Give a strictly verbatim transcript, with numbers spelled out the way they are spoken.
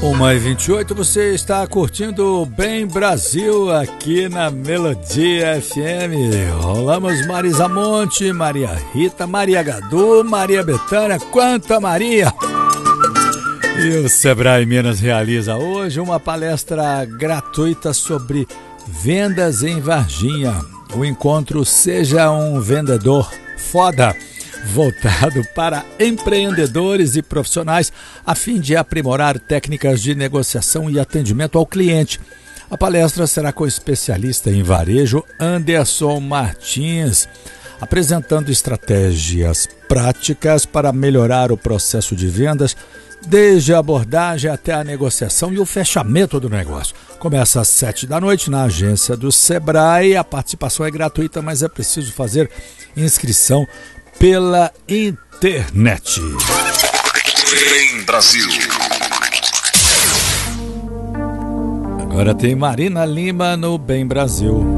uma e vinte e oito, você está curtindo Bem Brasil aqui na Melodia F M. Rolamos Marisa Monte, Maria Rita, Maria Gadu, Maria Bethânia, quanta Maria! E o Sebrae Minas realiza hoje uma palestra gratuita sobre vendas em Varginha. O encontro Seja um Vendedor Foda, voltado para empreendedores e profissionais a fim de aprimorar técnicas de negociação e atendimento ao cliente. A palestra será com o especialista em varejo Anderson Martins, apresentando estratégias práticas para melhorar o processo de vendas, desde a abordagem até a negociação e o fechamento do negócio. Começa às sete da noite na agência do Sebrae. A participação é gratuita, mas é preciso fazer inscrição pela internet. Bem Brasil. Agora tem Marina Lima no Bem Brasil.